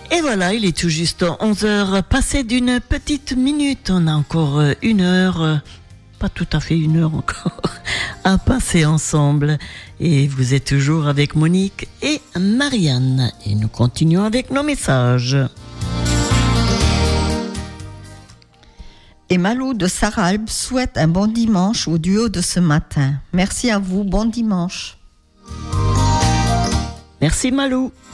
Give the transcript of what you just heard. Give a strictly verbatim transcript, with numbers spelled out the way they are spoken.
Et voilà, il est tout juste onze heures, passé d'une petite minute. On a encore une heure, pas tout à fait une heure encore, à passer ensemble. Et vous êtes toujours avec Monique et Marianne. Et nous continuons avec nos messages. Et Malou de Saralbe souhaite un bon dimanche au duo de ce matin. Merci à vous, bon dimanche. Merci Malou.